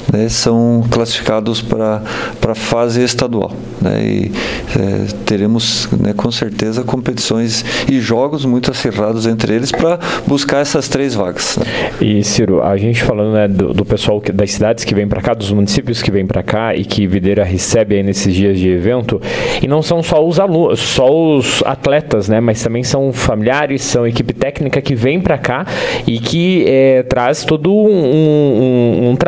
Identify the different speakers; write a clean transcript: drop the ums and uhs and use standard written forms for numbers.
Speaker 1: né, são classificados para a fase estadual, né, e teremos, né, com certeza competições e jogos muito acirrados entre eles para buscar essas 3 vagas, né.
Speaker 2: E Ciro, a gente falando, né, do pessoal das cidades que vem para cá, dos municípios que vem para cá e que Videira recebe aí nesses dias de evento, e não são só os alunos, só os atletas, né, mas também são familiares, são equipe técnica que vem para cá e que traz todo um